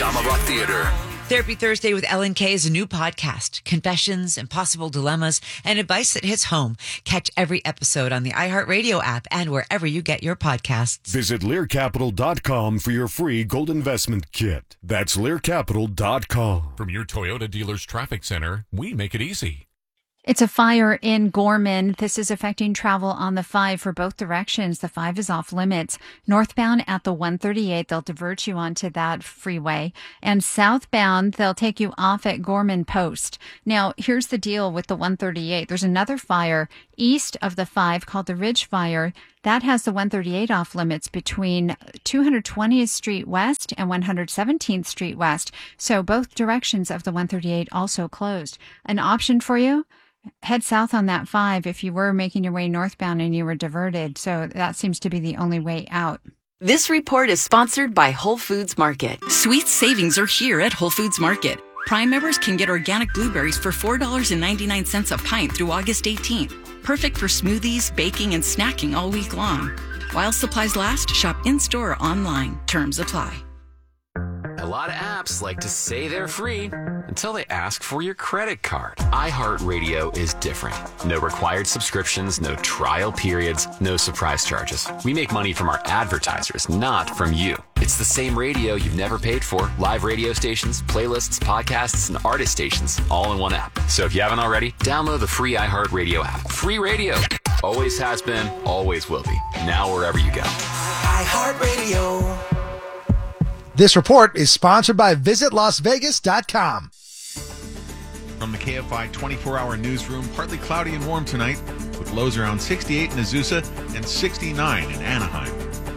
Ottumwa Theater. Therapy Thursday with Ellen Kay is a new podcast. Confessions, impossible dilemmas, and advice that hits home. Catch every episode on the iHeartRadio app and wherever you get your podcasts. Visit LearCapital.com for your free gold investment kit. That's LearCapital.com. From your Toyota dealer's traffic center, we make it easy. It's a fire in Gorman. This is affecting travel on the 5 for both directions. The 5 is off limits. Northbound at the 138, they'll divert you onto that freeway. And southbound, they'll take you off at Gorman Post. Now, here's the deal with the 138. There's another fire east of the 5 called the Ridge Fire. That has the 138 off limits between 220th Street West and 117th Street West. So both directions of the 138 also closed. An option for you? Head south on that 5 if you were making your way northbound and you were diverted. So that seems to be the only way out. This report is sponsored by Whole Foods Market. Sweet savings are here at Whole Foods Market. Prime members can get organic blueberries for $4.99 a pint through August 18th. Perfect for smoothies, baking, and snacking all week long. While supplies last, shop in-store or online. Terms apply. A lot of apps like to say they're free until they ask for your credit card. iHeartRadio is different. No required subscriptions, no trial periods, no surprise charges. We make money from our advertisers, not from you. It's the same radio you've never paid for. Live radio stations, playlists, podcasts, and artist stations all in one app. So if you haven't already, download the free iHeartRadio app. Free radio. Always has been, always will be. Now wherever you go. iHeartRadio. This report is sponsored by VisitLasVegas.com. From the KFI 24-hour newsroom, partly cloudy and warm tonight, with lows around 68 in Azusa and 69 in Anaheim.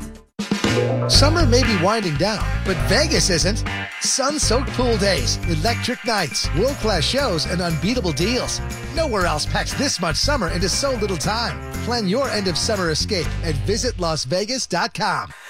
Summer may be winding down, but Vegas isn't. Sun-soaked pool days, electric nights, world-class shows, and unbeatable deals. Nowhere else packs this much summer into so little time. Plan your end-of-summer escape at VisitLasVegas.com.